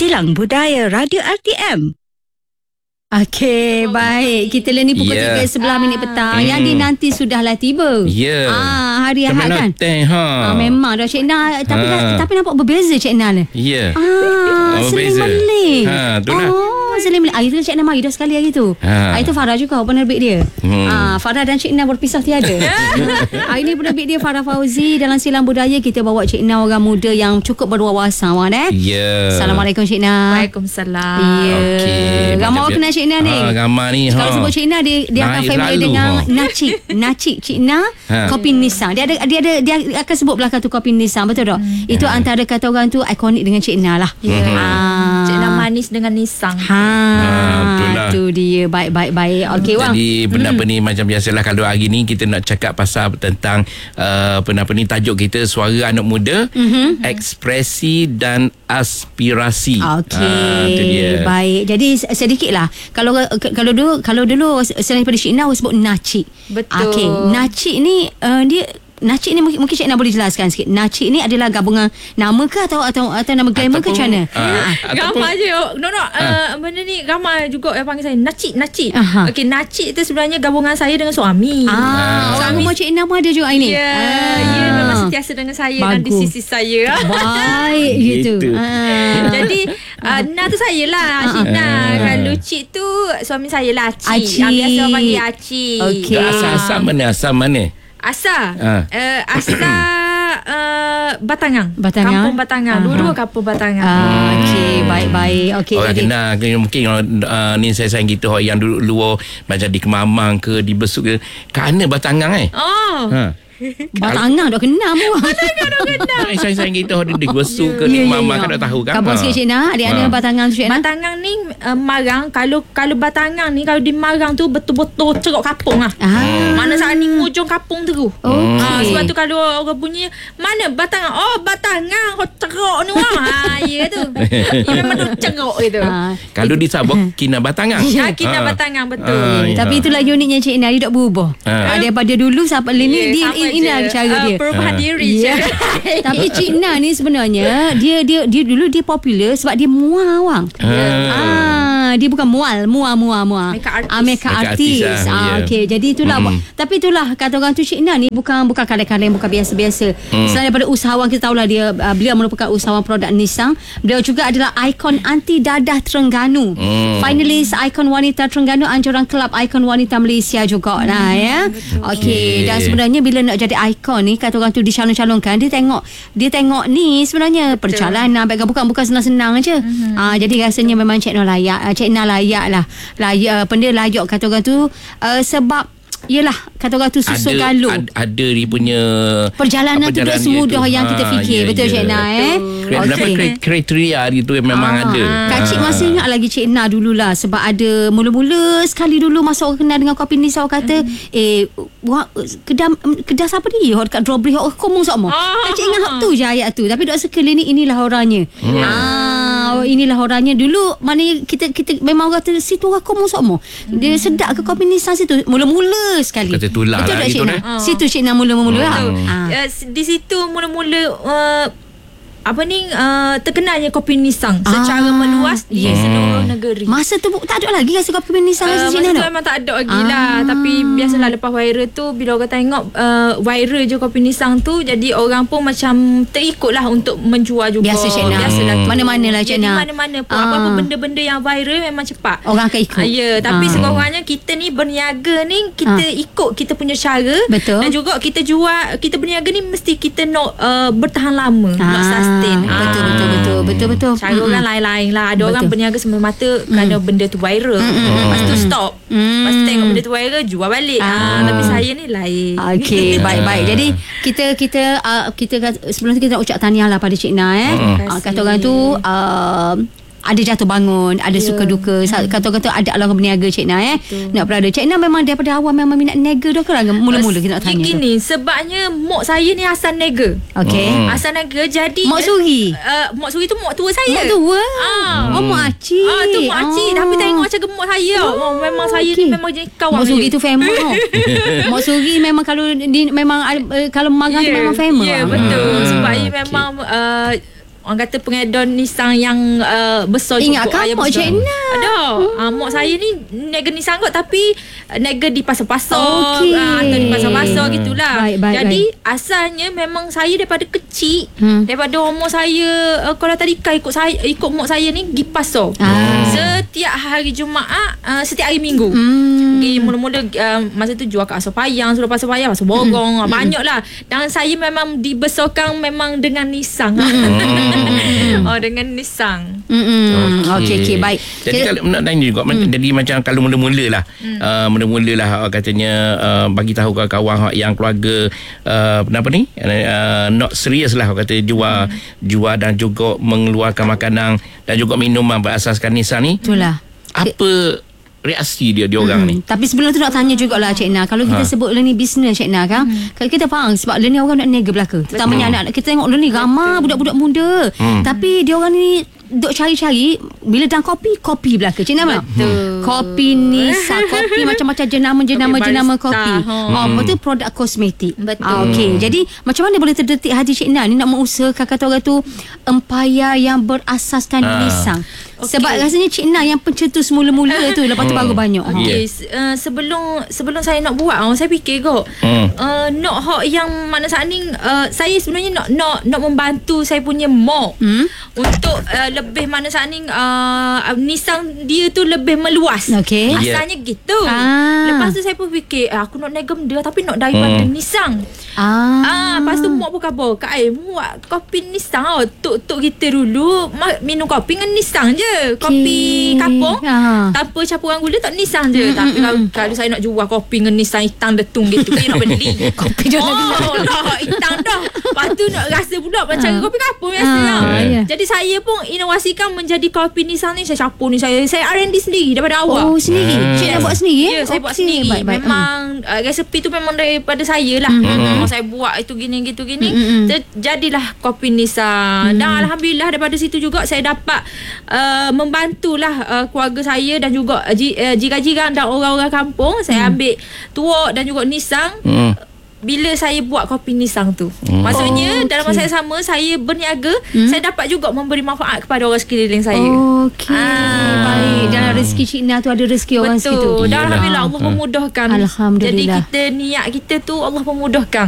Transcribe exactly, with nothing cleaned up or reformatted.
Silang Budaya Radio R T M. Okey, baik. Kita ni pukul yeah. tiga sebelah minit petang. Hmm. Yang dinanti sudahlah tiba. Ya. Yeah. Ah, hari Ahad kan? Teng, ha. Ah, memang dah Cik Na. Tapi, ha. tapi nampak berbeza Cik Na ni. Ya. Yeah. Ah, oh, seling berbeza. meling. Ha, tu lah. Oh, seling meling. Ah, itu Cik Na mari dah sekali hari tu. Ha. Ah, itu Farah juga penerbit dia. Hmm. Ah, Farah dan Cik Na berpisah tiada. ah, ini penerbit dia Farah Fauzi. Dalam Silang Budaya kita bawa Cik Na, orang muda yang cukup berwawasan, wan eh. Ya. Yeah. Assalamualaikum Cik Na. Waalaikumsalam. Ya. Okey. Ramai orang kenal Cik Na ni. Ha, ramai ni. Kalau ha. sebut Cik Na, dia, dia akan Naik familiar selalu, dengan ha. Nacik. Nacik Cik Na, Ha. kopi Nissan. Dia ada dia ada dia akan sebut belakang tu kopi Nissan, betul tak? Hmm. Itu Ha. antara kata orang tu ikonik dengan Cik Na lah. Ya. Ah. Cik Na manis dengan Nissan. Ha, betul lah. tu dia. Baik baik baik. Okey Wang. Jadi benda apa ni macam biasalah kalau hari ni kita nak cakap pasal tentang uh, apa apa ni tajuk kita suara anak muda, mm-hmm. ekspresi dan aspirasi. Okey. Ah, tu dia. Baik. Jadi sedikitlah kalau kalau dulu kalau dulu selain daripada Cik Na sebut Nacik. Betul. Okey, Nacik ni uh, dia Nacik ni mungkin, mungkin Cik Na boleh jelaskan sikit. Nacik ni adalah gabungan nama ke atau atau atau nama glamour ke macam mana? Uh, Ramai je. No no uh, benda ni ramai juga yang panggil saya Nacik Nacik. Aha. Okey, Nacik tu sebenarnya gabungan saya dengan suami. Ah, orang rumah Cik Na pun ada juga ini. Ya, yeah, ah. ya memang sentiasa dengan saya dan di Bagus. sisi saya. Baik gitu. Gitu. Ah. Jadi uh, Na tu saya lah, Cik Na. Kalau Cik tu suami saya lah, Cik. Acik. Yang biasa orang panggil Acik. Okey. Asal-asal mana? Asal mana? Asal Ha. uh, Asal uh, Batangang. Batangang. Kampung Batangang. Aha. Dua-dua kampung Batangang. Ah, okey, baik-baik. Okey. Orang jadi kenal mungkin uh, ni saya sayang kita orang yang dulu luar macam di Kemamang ke di Besut ke kerana Batangang eh. Oh. Ha. Batangang dah kenal mu. Batangang dah kenal. Saya sayang kita orang di Besut ke Ya, di ya, Kemamang ya. kan dah tahu kan. Kampung sikit Cik Na, adik-adik Ha. Batangang tu Cik Na. Batangang ni uh, Marang. Kalau kalau Batangang ni kalau di Marang tu betul-betul cerok kapung lah. Ah. Mana saat ni ujung kapung tu. Okey. Ah, sebab tu kalau orang bunyi mana Batangang. Oh Batangang. Oh cerok ni wah. Ha, ya tu. Ia memang tu cerok gitu. Ah. Kalau di Sabah Kina Batangang. Ya, kita Ha. Batangang betul. Ah, ya. Tapi itulah uniknya Cik Na, dia tak berubah. Ha. Ha. Daripada dulu sampai ni Ya, dia sama inilah je. cara Ah, dia. perubahan Ah. diri Ya. je. Tapi Cik Na ni sebenarnya dia dia dia dulu dia popular sebab dia mual wang. Ah. Ah, dia bukan mual, mual mual mual. Makeup artist. Ah, makeup Makeup artist. artist lah, Ah, ya. okey. Jadi itulah. Mm. Tapi itulah kata orang tu Cik Na ni bukan bukan kaleng-kaleng, bukan biasa-biasa. Mm. Selain daripada usahawan, kita tahulah dia uh, beliau merupakan usahawan produk Nissan. Beliau juga adalah ikon anti dadah Terengganu. Mm. Finalis ikon wanita Terengganu anjuran kelab ikon wanita Malaysia juga lah ya. Okey, dan sebenarnya bila nak jadi ikon ni kata orang tu dicalon-calonkan, dia tengok dia tengok ni sebenarnya perjalanan baik bukan bukan senang-senang aja. Mm-hmm. Ah, jadi rasanya memang Cik Na layak, uh, Cik Na layak lah. Layak benda layak kata orang tu uh, sebab yelah kata orang tu susu ada, galung. Ada, ada dia punya Perjalanan tu tak perjalanan semudah dia tu. yang kita Ha, fikir. ya, Betul ya. Cik Na eh. Berapa Okey. kriteria dia tu memang Ah, ada. Kak Cik masih ingat lagi Cik Na dululah sebab ada mula-mula sekali dulu masa orang kenal dengan kopi ni saya kata mm. eh wah, kedai kedai siapa ni hok dekat Drawbridge hok komong sama. Ah. Kak Cik ingat hok tu je ayat tu tapi dok sekeliling ni inilah orangnya. Mm. Ah inilah orangnya dulu mana kita kita memang orang kata situ orang komong sama. Dia sedap ke kopi ni situ mula-mula sekali. Kata tulah Betul lah tak gitu, Cik Na? eh? Ah. Situ Cik Na mula-mula lah. Betul. Ah. Uh, di situ mula-mula uh, apa ni uh, terkenalnya kopi Nissan secara Ah, meluas di yeah. seluruh negeri. Masa tu tak ada lagi rasa kopi Nissan Uh, rasa masa Cik Na tu tak? memang tak ada lagi Ah. lah. Tapi biasalah lepas viral tu bila orang tengok uh, viral je kopi Nissan tu, jadi orang pun macam terikut lah untuk menjual juga. Biasa Cik Na. Biasalah tu. Mana-mana lah Cik Jadi Na. mana-mana pun Ah. apa-apa benda-benda yang viral memang cepat. Orang akan ikut. Ah, ya, tapi Ah. sekurang-kurangnya kita ni berniaga ni kita Ah. ikut kita punya cara. Betul. Dan juga kita jual, kita berniaga ni mesti kita nak uh, bertahan lama, Ah, nak sustain. Betul, Ah. betul, betul, betul, betul. Cara Mm-mm. orang lain-lain lah. Ada Betul. orang berniaga semata-mata kerana benda tu viral. Lepas tu stop. Mm. Lepas tu tengok benda tu viral, jual balik. Ah. Ah. Tapi saya ni lain. Okey, baik-baik. Jadi kita kita uh, kita sebelum tu kita nak ucap tahniah lah pada Cik Na eh. Terima Uh, kasih. kata orang tu uh, ada jatuh bangun, ada Ya. suka duka. Kata orang tu ada alang berniaga Cik Na eh. Betul. Nak berada. Cik Na memang daripada awal memang minat nega dah ke lah? Mula-mula kita nak tanya. Gini, sebabnya mak saya ni asal nega. Okey. Hmm. Asal nega jadi Mak Suri. Uh, mak Suri tu mak tua saya. Mak tua. Ah. Oh, Mak Acik. Ah, tu mak Acik. Tapi tengok macam gemuk saya. Oh, memang saya okey. ni memang jenis kawan Mak Suri dia. tu famous. tau. Mak Suri memang kalau di, memang uh, kalau marah tu Ya, memang famous. Ya, tau. betul. Hmm, Sebab ia okey. memang uh, orang kata pengedon Nissan yang uh, besar Ingat cukup, kan yang Mak besar. Cik Na? Ada. Hmm. Uh, mak saya ni nega Nissan kot, tapi nega di pasar-pasar, Okey. uh, atau di pasar-pasar gitulah. Baik, baik, Jadi asalnya memang saya daripada kecil, Hmm. daripada umur saya uh, kalau tadika ikut saya ikut mak saya ni pergi pasar. Ah. Setiap hari Jumaat, uh, setiap hari Minggu. Hmm. Pergi mula-mula uh, masa tu jual kat Asal Payang, suruh Pasar Payang, Pasar Borong, hmm. banyak lah. Dan saya memang dibesarkan memang dengan Nissan. Oh, dengan Nissan. Hmm. Okey, okey, baik. Jadi Kira- kalau nak tanya juga hmm. jadi macam kalau mula-mula lah hmm. uh, mula-mula lah uh, katanya uh, bagi tahu kawan-kawan yang keluarga uh, apa ni uh, not serious lah kata jual hmm. jual dan juga mengeluarkan makanan dan juga minuman berasaskan Nissan ni. Itulah. Apa reaksi dia dia orang Hmm. ni? Tapi sebelum tu nak tanya jugalah Cik Na, kalau kita Ha. sebut learning business Cik Na kan, Hmm. kalau kita faham sebab learning orang nak nega belaka. Terutamanya anak-anak kita tengok learning ramai budak-budak muda. Hmm. Tapi dia orang ni duk cari-cari bila dalam kopi, kopi belaka. Cik Na mana? Betul. Kopi Nisa, kopi macam-macam jenama-jenama Kopi jenama barista. kopi. Ha. Oh, betul produk kosmetik. Betul. Ah, okey. Jadi macam mana boleh terdetik hati Cik Na ni nak mengusahakan kata orang tu empayar yang berasaskan Ah. Nissan. Okey. Sebab rasanya Cik Na yang pencetus mula-mula tu, lepas tu baru banyak. Ya. Okay, yeah. uh, sebelum sebelum saya nak buat, uh, saya fikir kot, Hmm. uh, nak hak yang mana saat ni, uh, saya sebenarnya nak nak nak membantu saya punya mak Hmm. untuk uh, lebih mana saat ni uh, Nissan dia tu lebih meluas. Okey. Asalnya gitu. Ah. Lepas tu saya pun fikir, ah, aku nak negam dia tapi nak daripada Hmm. Nissan. Ah. Ah, lepas tu mak pun khabar, Kak Ai, muat kopi Nissan tau. Tok-tok kita dulu ma- minum kopi dengan Nissan je. Kopi Okey. kapur. Ah. Tanpa campuran gula tak Nissan je. Tapi kalau, kalau saya nak jual kopi dengan Nissan hitam detung gitu, saya nak beli. Kopi dia nak Oh, dah hitam dah. Lepas tu nak rasa pula macam Ah. kopi kapur biasa. Ah, tau. ya. Jadi saya pun inovasikan menjadi kopi Nissan ni. Saya campur ni. Saya saya R and D sendiri daripada awal. Oh, sendiri. Hmm. Cik nak buat sendiri eh? Ya, saya buat Okey, sendiri. baik, baik. Memang uh, resepi tu memang daripada saya lah. Hmm. Oh, saya buat itu gini gitu gini. Hmm, hmm, hmm. Ter- jadilah kopi Nissan. Dan alhamdulillah daripada situ juga saya dapat uh, membantulah uh, keluarga saya dan juga uh, ji- uh, jiran-jiran dan orang-orang kampung. Saya ambil tuak dan juga Nissan. Hmm. Bila saya buat kopi Nissan tu, Hmm. maksudnya Oh, dalam okey. masa yang sama saya berniaga, saya dapat juga memberi manfaat kepada orang sekeliling saya. Okey. Ah. Baik. Dalam rezeki Cik Na tu ada rezeki orang situ. Betul. Dan Iyalah. alhamdulillah Allah memudahkan. Alhamdulillah. Jadi kita niat kita tu Allah memudahkan.